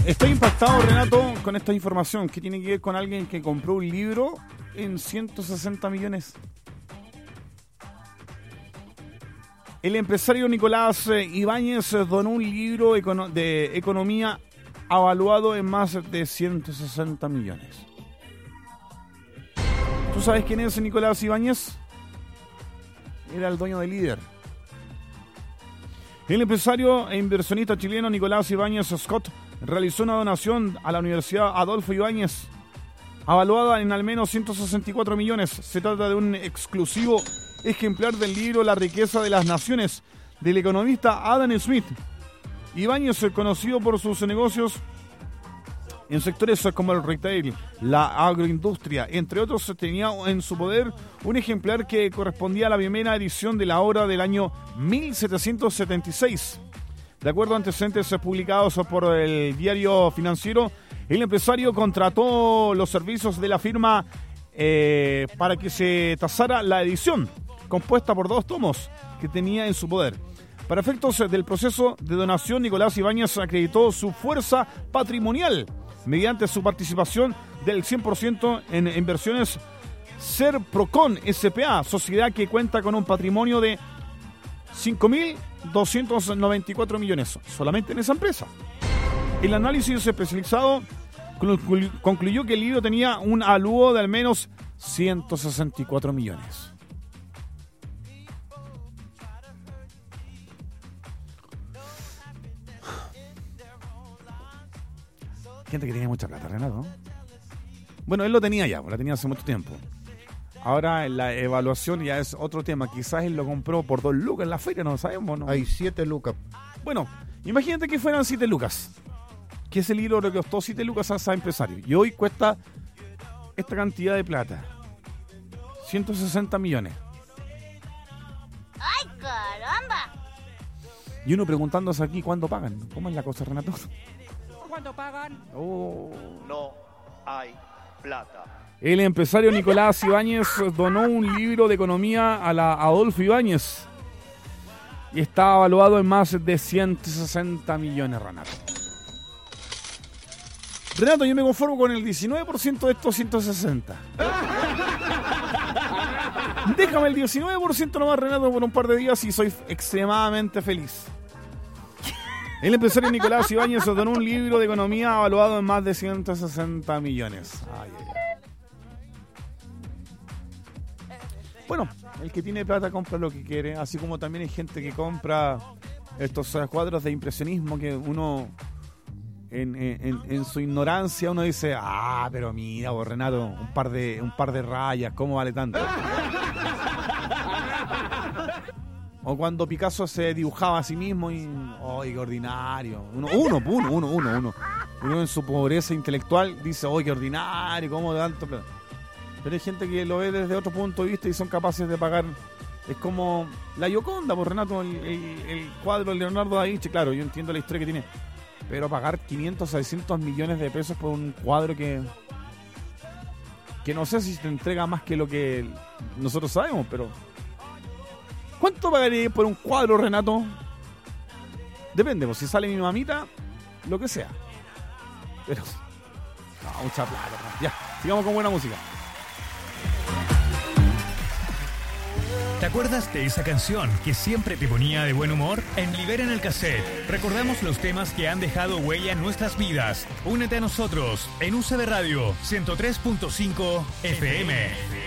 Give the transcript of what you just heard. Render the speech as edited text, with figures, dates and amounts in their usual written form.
Estoy impactado, Renato, con esta información que tiene que ver con alguien que compró un libro en 160 millones. El empresario Nicolás Ibáñez donó un libro de economía avaluado en más de 160 millones. ¿Tú sabes quién es Nicolás Ibáñez? Era el dueño de Líder. El empresario e inversionista chileno Nicolás Ibáñez Scott realizó una donación a la Universidad Adolfo Ibáñez, avaluada en al menos 164 millones. Se trata de un exclusivo ejemplar del libro La riqueza de las naciones, del economista Adam Smith. Ibáñez, conocido por sus negocios en sectores como el retail, la agroindustria, entre otros, tenía en su poder un ejemplar que correspondía a la primera edición de la obra del año 1776. De acuerdo a antecedentes publicados por el diario Financiero, el empresario contrató los servicios de la firma para que se tasara la edición, compuesta por 2 tomos que tenía en su poder. Para efectos del proceso de donación, Nicolás Ibáñez acreditó su fuerza patrimonial mediante su participación del 100% en inversiones Serprocon S.p.A., sociedad que cuenta con un patrimonio de 5.294 millones solamente en esa empresa. El análisis especializado concluyó que el libro tenía un aluo de al menos 164 millones. Gente que tenía mucha plata, Renato. Bueno, él lo tenía ya, la tenía hace mucho tiempo. Ahora la evaluación ya es otro tema. Quizás él lo compró por 2 lucas en la feria, no sabemos, ¿no? Hay 7 lucas. Bueno, imagínate que fueran 7 lucas. Que ese libro le costó 7 lucas a ese empresario. Y hoy cuesta esta cantidad de plata. 160 millones. ¡Ay, caramba! Y uno preguntándose aquí, ¿cuándo pagan? ¿Cómo es la cosa, Renato? ¿Cuándo pagan? Oh. No hay plata. El empresario Nicolás Ibáñez donó un libro de economía a la Adolfo Ibáñez y está evaluado en más de 160 millones, Renato. Renato, yo me conformo con el 19% de estos 160. Déjame el 19% nomás, Renato, por un par de días y soy extremadamente feliz. El empresario Nicolás Ibáñez donó un libro de economía evaluado en más de 160 millones. Ay, ay, ay. Bueno, el que tiene plata compra lo que quiere, así como también hay gente que compra estos cuadros de impresionismo que uno, en su ignorancia, uno dice, pero mira, vos, Renato, un par de rayas, ¿cómo vale tanto? O cuando Picasso se dibujaba a sí mismo y, ¡ay, qué ordinario! Uno en su pobreza intelectual dice, ¡ay, qué ordinario! ¿Cómo tanto? Pero hay gente que lo ve desde otro punto de vista y son capaces de pagar. Es como la Gioconda, por Renato, el cuadro de Leonardo da Vinci. Claro, yo entiendo la historia que tiene, pero pagar 500, 600 millones de pesos por un cuadro que no sé si te entrega más que lo que nosotros sabemos, pero ¿cuánto pagaría por un cuadro, Renato? Depende, pues si sale mi mamita, lo que sea. Pero no, mucha plata. Ya, sigamos con buena música. ¿Te acuerdas de esa canción que siempre te ponía de buen humor? En Liberen el Cassette recordamos los temas que han dejado huella en nuestras vidas. Únete a nosotros en UCB Radio 103.5 FM.